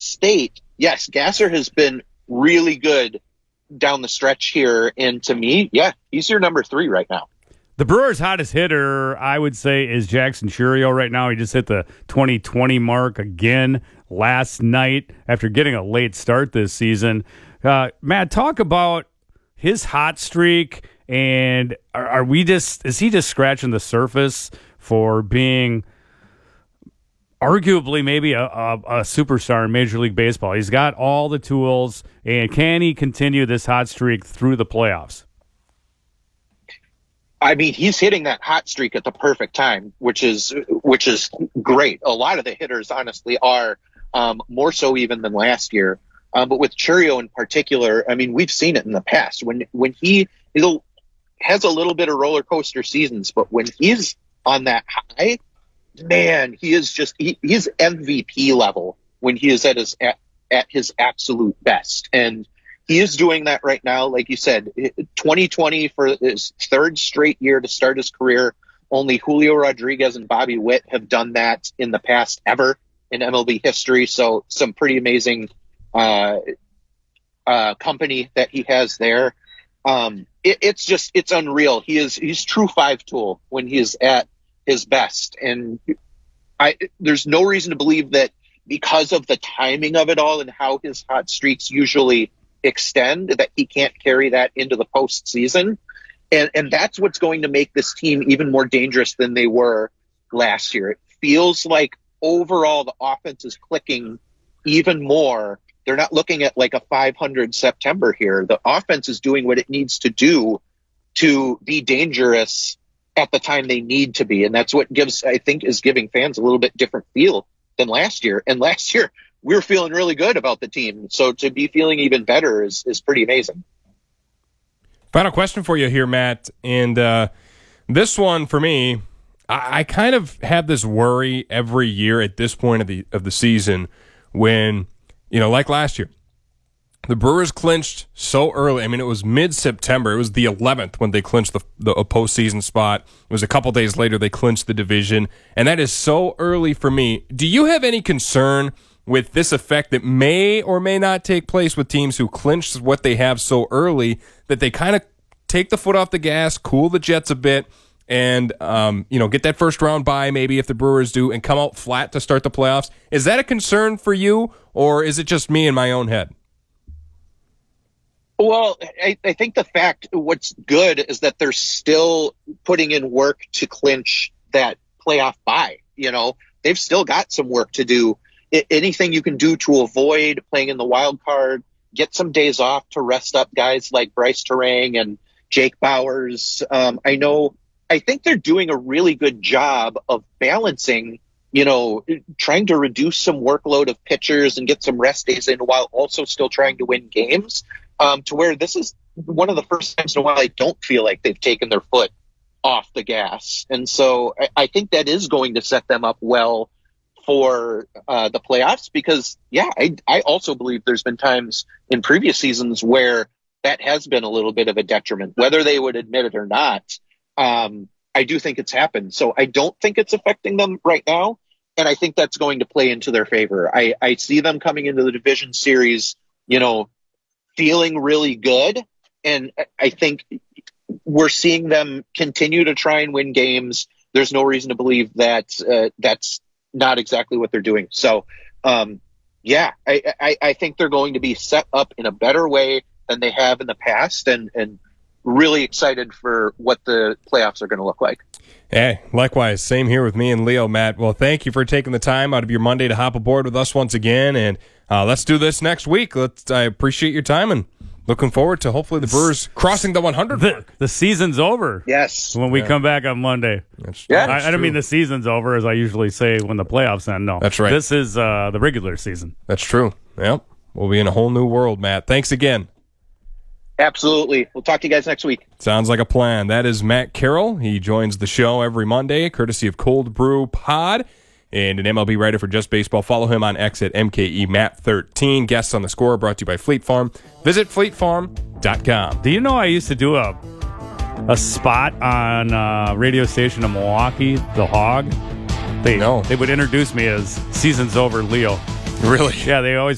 State, yes, Gasser has been really good down the stretch here. And to me, yeah, he's your number 3 right now. The Brewers' hottest hitter, I would say, is Jackson Chourio right now. He just hit the 2020 mark again last night after getting a late start this season. Matt, talk about his hot streak, and is he just scratching the surface for being arguably maybe a superstar in Major League Baseball? He's got all the tools, and can he continue this hot streak through the playoffs? I mean, he's hitting that hot streak at the perfect time, which is great. A lot of the hitters, honestly, are more so even than last year. But with Chourio in particular, I mean, we've seen it in the past when he has a little bit of roller coaster seasons, but when he's on that high, man, he is he's MVP level when he is at his absolute best. And he is doing that right now. Like you said, 2020 for his 3rd straight year to start his career. Only Julio Rodriguez and Bobby Witt have done that in the past ever in MLB history. So some pretty amazing company that he has there. It's unreal. He's true 5-tool when he is at his best. And there's no reason to believe that because of the timing of it all and how his hot streaks usually extend, that he can't carry that into the postseason. And that's what's going to make this team even more dangerous than they were last year. It feels like overall the offense is clicking even more. They're not looking at like a 500 September here. The offense is doing what it needs to do to be dangerous at the time they need to be. And that's what is giving fans a little bit different feel than last year. And last year we were feeling really good about the team. So to be feeling even better is pretty amazing. Final question for you here, Matt. And this one for me, I kind of have this worry every year at this point of the season when, like last year, the Brewers clinched so early. I mean, it was mid-September. It was the 11th when they clinched the postseason spot. It was a couple days later they clinched the division. And that is so early for me. Do you have any concern with this effect that may or may not take place with teams who clinch what they have so early, that they kind of take the foot off the gas, cool the jets a bit, and get that first round bye maybe if the Brewers do, and come out flat to start the playoffs? Is that a concern for you, or is it just me in my own head? Well, I think what's good is that they're still putting in work to clinch that playoff bye. They've still got some work to do. Anything you can do to avoid playing in the wild card, get some days off to rest up guys like Bryce Terang and Jake Bauers. I think they're doing a really good job of balancing, trying to reduce some workload of pitchers and get some rest days in while also still trying to win games, to where this is one of the first times in a while I don't feel like they've taken their foot off the gas. And so I think that is going to set them up well for the playoffs, because I also believe there's been times in previous seasons where that has been a little bit of a detriment, whether they would admit it or not. I do think it's happened. So I don't think it's affecting them right now. And I think that's going to play into their favor. I see them coming into the division series, feeling really good. And I think we're seeing them continue to try and win games. There's no reason to believe that that's not exactly what they're doing. So, I think they're going to be set up in a better way than they have in the past, and really excited for what the playoffs are going to look like. Hey, likewise. Same here with me and Leo, Matt. Well, thank you for taking the time out of your Monday to hop aboard with us once again, and let's do this next week. I appreciate your time, and looking forward to hopefully the Brewers crossing the 100 mark. The season's over. Yes. When we come back on Monday. I don't mean the season's over, as I usually say when the playoffs end. No. That's right. This is the regular season. That's true. Yep. We'll be in a whole new world, Matt. Thanks again. Absolutely. We'll talk to you guys next week. Sounds like a plan. That is Matt Carroll. He joins the show every Monday, courtesy of Cold Brew Pod, and an MLB writer for Just Baseball. Follow him on X at MKEMatt13. Guests on the Score brought to you by Fleet Farm. Visit fleetfarm.com. Do you know I used to do a spot on a radio station in Milwaukee, The Hog? They would introduce me as Season's Over Leo. Really? Yeah, they always